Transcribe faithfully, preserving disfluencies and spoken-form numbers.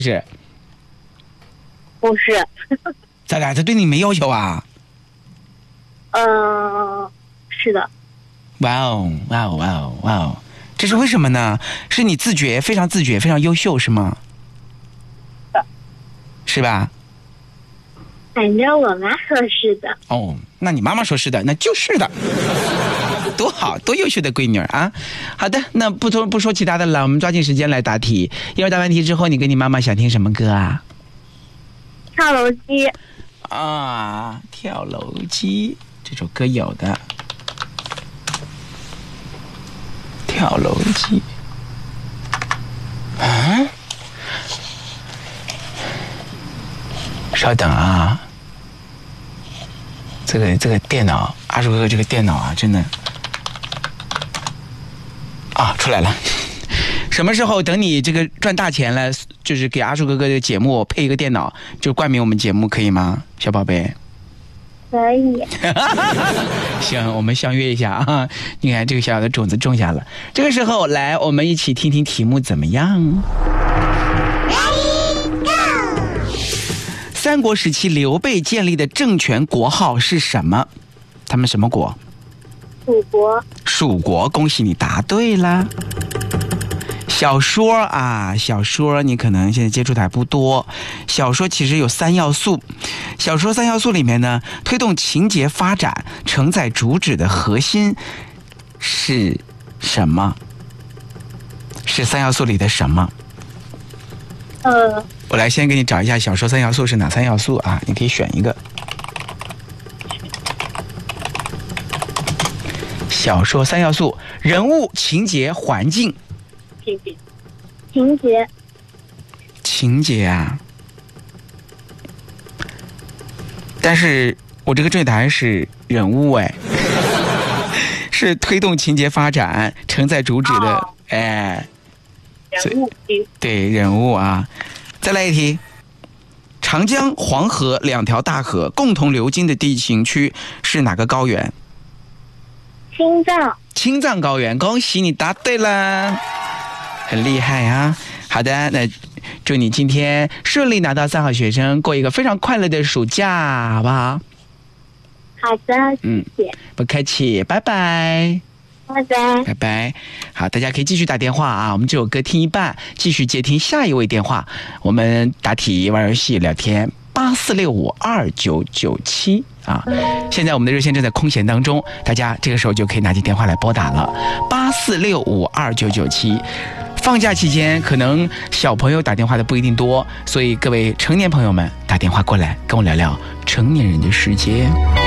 是？ 不是。 咋的？他对你没要求啊？ 嗯、呃，是的。 哇哦，哇哦，哇哦，哇哦！这是为什么呢？是你自觉，非常自觉，非常优秀，是吗？ 是。 是吧？ 反正我妈说是的。 哦，那你妈妈说是的，那就是的。多好，多优秀的闺女啊！好的，那不说不说其他的了，我们抓紧时间来答题。一会儿答完题之后，你跟你妈妈想听什么歌啊？ 跳楼机。 啊，跳楼机这首歌有的。跳楼机。啊？稍等啊。这个这个电脑，阿叔哥哥这个电脑啊，真的啊出来了。什么时候等你这个赚大钱了，就是给阿叔哥哥的节目配一个电脑，就冠名我们节目，可以吗，小宝贝？ 可以。 行，我们相约一下啊！你看这个小小的种子种下了。这个时候来，我们一起听听题目怎么样？三国时期刘备建立的政权国号是什么？他们什么国？ 蜀国。 蜀国，恭喜你答对了。小说啊，小说你可能现在接触的还不多。小说其实有三要素，小说三要素里面呢，推动情节发展、承载主旨的核心是什么？是三要素里的什么？ 呃。 我来先给你找一下小说三要素是哪三要素啊？你可以选一个。小说三要素：人物、情节、环境。 情节。情节。 情节啊！但是我这个正确答案是人物哎，是推动情节发展、承载主旨的、哦、哎。 人物。 对，人物啊。再来一题，长江、黄河两条大河共同流经的地形区是哪个高原？ 青藏。 青藏高原，恭喜你答对了，很厉害啊！好的，那祝你今天顺利拿到三好学生，过一个非常快乐的暑假，好不好？ 好的，谢谢。 嗯，不客气，拜拜。 拜拜， 拜拜。好，大家可以继续打电话啊！我们这首歌听一半，继续接听下一位电话。我们答题、玩游戏、聊天，八四六五二九九七啊！现在我们的热线正在空闲当中，大家这个时候就可以拿起电话来拨打了，八四六五二九九七。放假期间，可能小朋友打电话的不一定多，所以各位成年朋友们打电话过来，跟我聊聊成年人的世界。